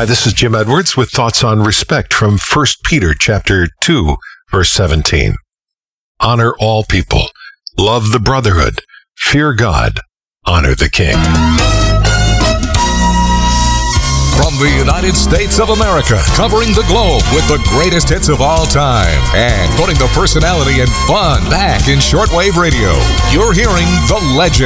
Hi, this is Jim Edwards with thoughts on respect from 1 Peter chapter 2, verse 17. Honor all people, love the brotherhood, fear God, honor the king. From the United States of America, covering the globe with the greatest hits of all time and putting the personality and fun back in shortwave radio, you're hearing The Legend.